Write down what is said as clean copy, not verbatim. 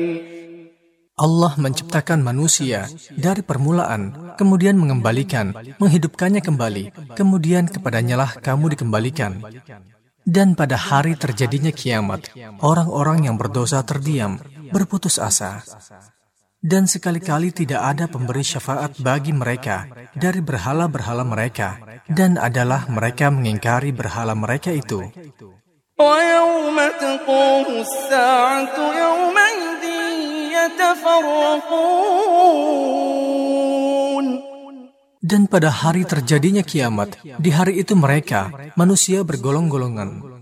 Allah menciptakan manusia dari permulaan, kemudian mengembalikan, menghidupkannya kembali, kemudian kepadanyalah kamu dikembalikan. Dan pada hari terjadinya kiamat, orang-orang yang berdosa terdiam, berputus asa. Dan sekali-kali tidak ada pemberi syafaat bagi mereka dari berhala-berhala mereka, dan adalah mereka mengingkari berhala mereka itu. وَيَوْمَ تَقُومُ السَّاعَةُ يَوْمَئِذٍ يَتَفَرَّقُونَ. Dan pada hari terjadinya kiamat, di hari itu mereka, manusia bergolong-golongan.